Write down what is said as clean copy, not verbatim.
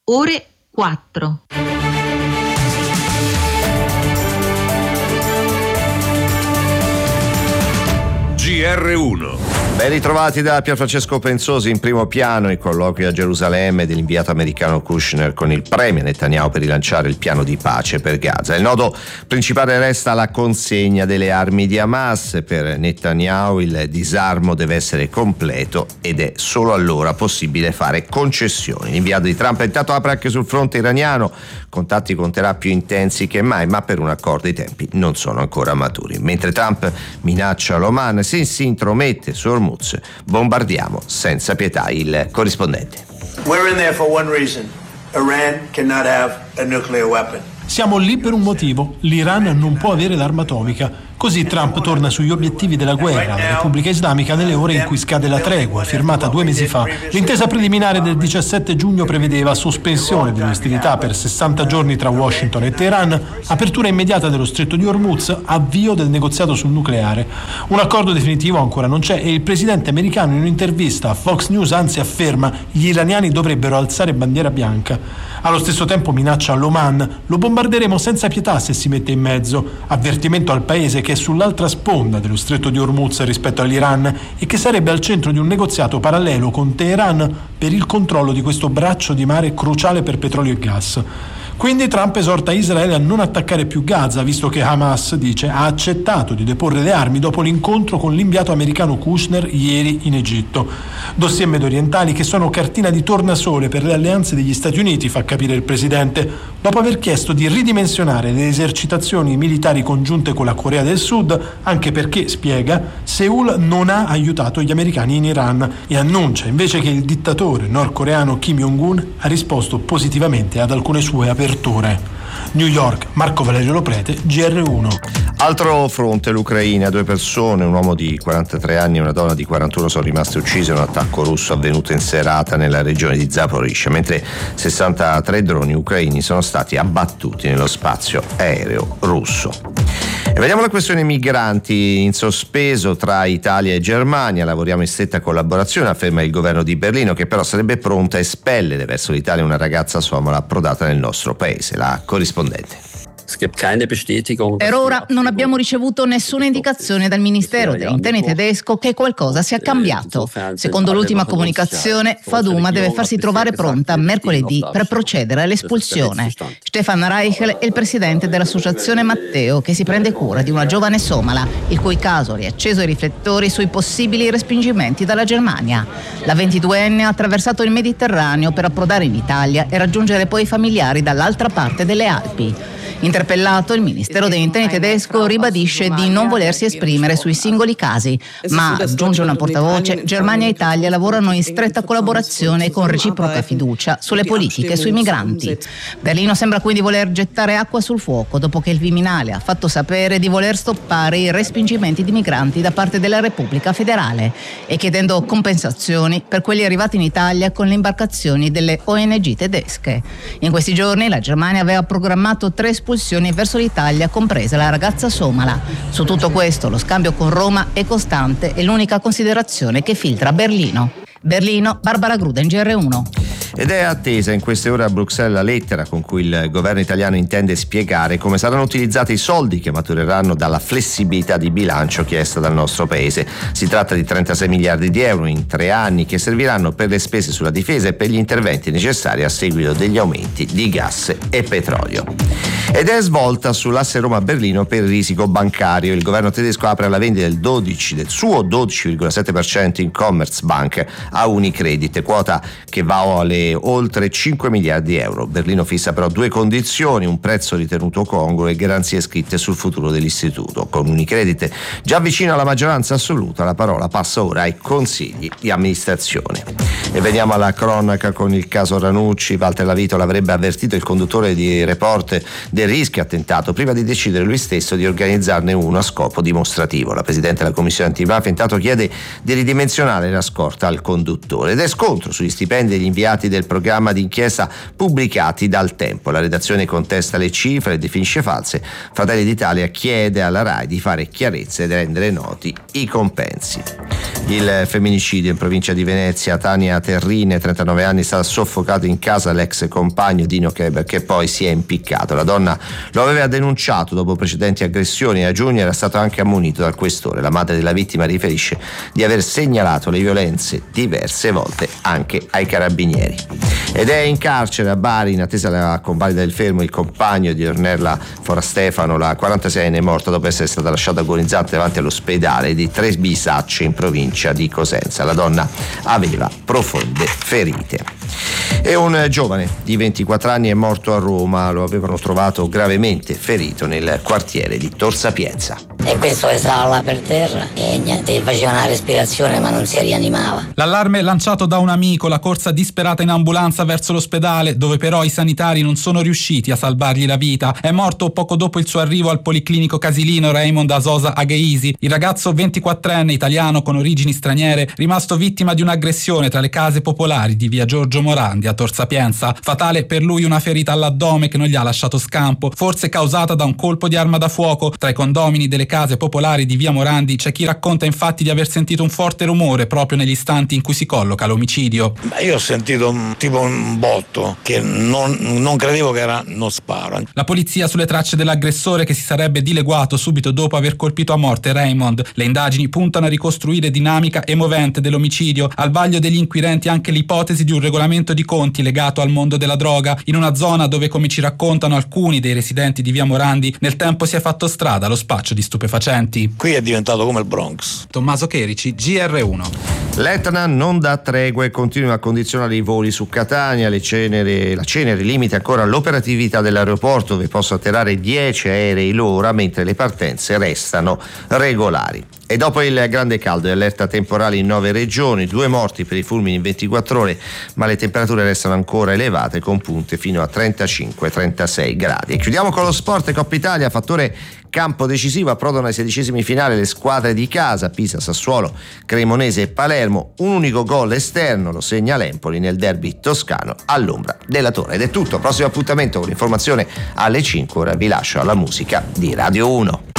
ore 4. GR1. Ben ritrovati da Pierfrancesco Penzosi. In primo piano il colloquio a Gerusalemme dell'inviato americano Kushner con il premier Netanyahu per rilanciare il piano di pace per Gaza. Il nodo principale resta la consegna delle armi di Hamas. Per Netanyahu il disarmo deve essere completo ed è solo allora possibile fare concessioni. L'inviato di Trump intanto apre anche sul fronte iraniano, contatti con Teheran più intensi che mai, ma per un accordo i tempi non sono ancora maturi. Mentre Trump minaccia l'Oman, se si intromette su Hormuz, bombardiamo senza pietà. Il corrispondente. We're in there for one reason. Iran cannot have a nuclear weapon. Siamo lì per un motivo. L'Iran non può avere l'arma atomica. Così Trump torna sugli obiettivi della guerra alla Repubblica Islamica nelle ore in cui scade la tregua, firmata 2 mesi fa. L'intesa preliminare del 17 giugno prevedeva sospensione delle ostilità per 60 giorni tra Washington e Teheran, apertura immediata dello stretto di Hormuz, avvio del negoziato sul nucleare. Un accordo definitivo ancora non c'è e il presidente americano in un'intervista a Fox News anzi afferma gli iraniani dovrebbero alzare bandiera bianca. Allo stesso tempo minaccia l'Oman, lo bombarderemo senza pietà se si mette in mezzo. Avvertimento al paese che è sull'altra sponda dello stretto di Hormuz rispetto all'Iran e che sarebbe al centro di un negoziato parallelo con Teheran per il controllo di questo braccio di mare cruciale per petrolio e gas. Quindi Trump esorta Israele a non attaccare più Gaza, visto che Hamas, dice, ha accettato di deporre le armi dopo l'incontro con l'inviato americano Kushner ieri in Egitto. Dossier mediorientali che sono cartina di tornasole per le alleanze degli Stati Uniti, fa capire il presidente, dopo aver chiesto di ridimensionare le esercitazioni militari congiunte con la Corea del Sud, anche perché, spiega, Seul non ha aiutato gli americani in Iran e annuncia invece che il dittatore nordcoreano Kim Jong-un ha risposto positivamente ad alcune sue aperture. New York, Marco Valerio Loprete, GR1. Altro fronte, l'Ucraina. 2 persone, un uomo di 43 anni e una donna di 41, sono rimaste uccise in un attacco russo avvenuto in serata nella regione di Zaporizhzhia, mentre 63 droni ucraini sono stati abbattuti nello spazio aereo russo. E vediamo la questione migranti in sospeso tra Italia e Germania. Lavoriamo in stretta collaborazione, afferma il governo di Berlino, che però sarebbe pronta a espellere verso l'Italia una ragazza somala approdata nel nostro paese. La corrispondente. Per ora non abbiamo ricevuto nessuna indicazione dal Ministero degli Interni tedesco che qualcosa sia cambiato. Secondo l'ultima comunicazione, Faduma deve farsi trovare pronta mercoledì per procedere all'espulsione. Stefan Reichel è il presidente dell'associazione Matteo, che si prende cura di una giovane somala, il cui caso ha riacceso i riflettori sui possibili respingimenti dalla Germania. La 22enne ha attraversato il Mediterraneo per approdare in Italia e raggiungere poi i familiari dall'altra parte delle Alpi. Interpellato, il Ministero degli Interni tedesco ribadisce di non volersi esprimere sui singoli casi, ma, aggiunge una portavoce, Germania e Italia lavorano in stretta collaborazione e con reciproca fiducia sulle politiche sui migranti. Berlino sembra quindi voler gettare acqua sul fuoco dopo che il Viminale ha fatto sapere di voler stoppare i respingimenti di migranti da parte della Repubblica Federale e chiedendo compensazioni per quelli arrivati in Italia con le imbarcazioni delle ONG tedesche. In questi giorni la Germania aveva programmato 3 espulsioni verso l'Italia, compresa la ragazza somala. Su tutto questo lo scambio con Roma è costante e l'unica considerazione che filtra Berlino. Berlino, Barbara Gruden, GR1. Ed è attesa in queste ore a Bruxelles la lettera con cui il governo italiano intende spiegare come saranno utilizzati i soldi che matureranno dalla flessibilità di bilancio chiesta dal nostro paese. Si tratta di 36 miliardi di euro in 3 anni che serviranno per le spese sulla difesa e per gli interventi necessari a seguito degli aumenti di gas e petrolio. Ed è svolta sull'asse Roma-Berlino per il risico bancario. Il governo tedesco apre alla vendita del suo 12,7% in Commerzbank a Unicredit, quota che vale oltre 5 miliardi di euro. Berlino fissa però 2 condizioni: un prezzo ritenuto congruo e garanzie scritte sul futuro dell'istituto. Con Unicredit già vicino alla maggioranza assoluta, la parola passa ora ai consigli di amministrazione. E veniamo alla cronaca con il caso Ranucci. Walter Lavitola avrebbe avvertito il conduttore di Report del rischio attentato prima di decidere lui stesso di organizzarne uno a scopo dimostrativo. La presidente della commissione antimafia intanto chiede di ridimensionare la scorta al conduttore. Ed è scontro sugli stipendi degli inviati del programma d'inchiesta pubblicati dal Tempo. La redazione contesta le cifre e definisce false. Fratelli d'Italia chiede alla RAI di fare chiarezza ed rendere noti i compensi. Il femminicidio in provincia di Venezia. Tania Terrine, 39 anni, è stata soffocata in casa dall'ex compagno Dino Keber, che poi si è impiccato. La donna lo aveva denunciato dopo precedenti aggressioni e a giugno era stato anche ammonito dal questore. La madre della vittima riferisce di aver segnalato le violenze diverse volte anche ai carabinieri. Ed è in carcere a Bari in attesa della convalida del fermo il compagno di Ornella Forastefano. La 46enne è morta dopo essere stata lasciata agonizzante davanti all'ospedale di Tre Bisacce in provincia di Cosenza. La donna aveva profonde ferite. E un giovane di 24 anni è morto a Roma. Lo avevano trovato gravemente ferito nel quartiere di Tor Sapienza. E questo stava là per terra e niente, faceva una respirazione ma non si rianimava. L'allarme lanciato da un amico, la corsa disperata in ambulanza verso l'ospedale, dove però i sanitari non sono riusciti a salvargli la vita. È morto poco dopo il suo arrivo al Policlinico Casilino Raymond Asosa Agheisi. Il ragazzo 24enne italiano con origini straniere, rimasto vittima di un'aggressione tra le case popolari di via Giorgio Morandi a Tor Sapienza. Fatale per lui una ferita all'addome che non gli ha lasciato scampo, forse causata da un colpo di arma da fuoco. Tra i condomini delle case popolari di via Morandi c'è chi racconta infatti di aver sentito un forte rumore proprio negli istanti in cui si colloca l'omicidio. Io ho sentito tipo un botto che non credevo che era uno sparo. La polizia sulle tracce dell'aggressore che si sarebbe dileguato subito dopo aver colpito a morte Raymond. Le indagini puntano a ricostruire dinamica e movente dell'omicidio. Al vaglio degli inquirenti anche l'ipotesi di un regolamento di conti legato al mondo della droga in una zona dove, come ci raccontano alcuni dei residenti di via Morandi, nel tempo si è fatto strada lo spaccio di stupefacenti. Qui è diventato come il Bronx. Tommaso Cherici, GR1. L'Etna non dà tregua e continua a condizionare i voli su Catania. La Cenere limita ancora l'operatività dell'aeroporto, dove possono atterrare 10 aerei l'ora, mentre le partenze restano regolari. E dopo il grande caldo e allerta temporale in 9 regioni, 2 morti per i fulmini in 24 ore, ma le temperature restano ancora elevate con punte fino a 35-36 gradi. E chiudiamo con lo sport. Coppa Italia, fattore campo decisivo, approdano ai 16esimi finali le squadre di casa, Pisa, Sassuolo, Cremonese e Palermo. Un unico gol esterno lo segna l'Empoli nel derby toscano all'ombra della Torre. Ed è tutto, prossimo appuntamento con l'informazione alle 5, ora vi lascio alla musica di Radio 1.